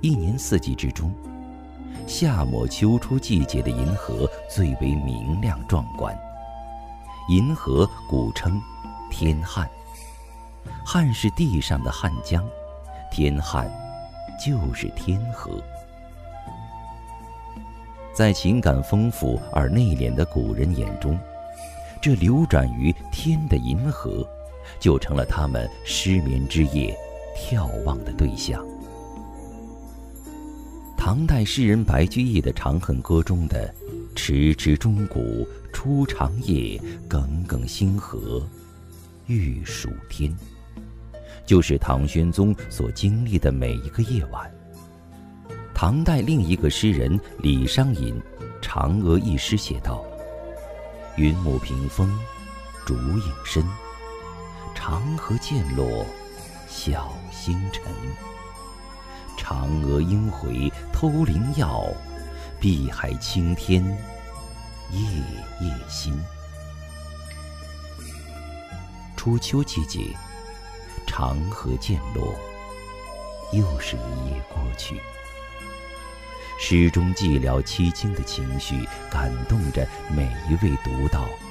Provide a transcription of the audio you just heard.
一年四季之中，夏末秋初季节的银河最为明亮壮观。银河古称天汉，汉是地上的汉江，天汉就是天河。在情感丰富而内敛的古人眼中，这流转于天的银河就成了他们失眠之夜眺望的对象。唐代诗人白居易的《长恨歌》中的“迟迟钟鼓初长夜，耿耿星河欲曙天”，就是唐玄宗所经历的每一个夜晚。唐代另一个诗人李商隐《嫦娥》一诗写道：“云母屏风烛影深，长河渐落晓星沉。嫦娥应回偷灵药，碧海青天夜夜心。”初秋季节，长河渐落，又是一夜过去。诗中寂寥凄清的情绪，感动着每一位读到